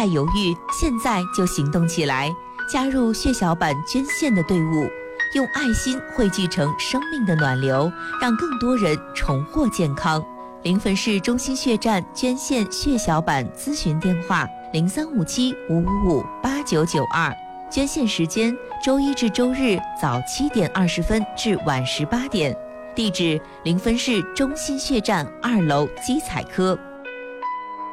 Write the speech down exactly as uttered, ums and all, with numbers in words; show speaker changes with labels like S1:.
S1: 太犹豫，现在就行动起来，加入血小板捐献的队伍，用爱心汇聚成生命的暖流，让更多人重获健康。临汾市中心血站捐献血小板咨询电话：零三五七五五五八九九二。捐献时间：周一至周日早七点二十分至晚十八点。地址：临汾市中心血站二楼基彩科。